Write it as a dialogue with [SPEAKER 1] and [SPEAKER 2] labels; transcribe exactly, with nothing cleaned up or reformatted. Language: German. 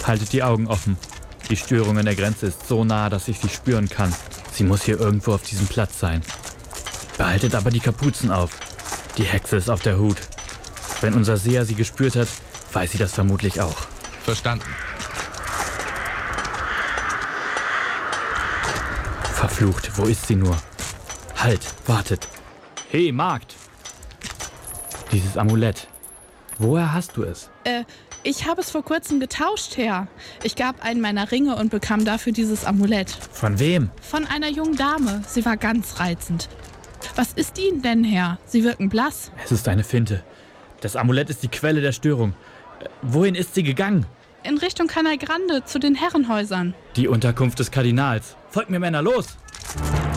[SPEAKER 1] Haltet die Augen offen. Die Störung an der Grenze ist so nah, dass ich sie spüren kann. Sie muss hier irgendwo auf diesem Platz sein. Behaltet aber die Kapuzen auf. Die Hexe ist auf der Hut. Wenn unser Seher sie gespürt hat, weiß sie das vermutlich auch.
[SPEAKER 2] Verstanden.
[SPEAKER 1] Verflucht, wo ist sie nur? Halt, wartet. Hey, Magd! Dieses Amulett. Woher hast du es?
[SPEAKER 3] Äh, ich habe es vor kurzem getauscht, Herr. Ich gab einen meiner Ringe und bekam dafür dieses Amulett.
[SPEAKER 1] Von wem?
[SPEAKER 3] Von einer jungen Dame. Sie war ganz reizend. Was ist Ihnen denn, Herr? Sie wirken blass.
[SPEAKER 1] Es ist eine Finte. Das Amulett ist die Quelle der Störung. Äh, wohin ist sie gegangen?
[SPEAKER 3] In Richtung Canal Grande, zu den Herrenhäusern.
[SPEAKER 1] Die Unterkunft des Kardinals. Folgt mir, Männer, los!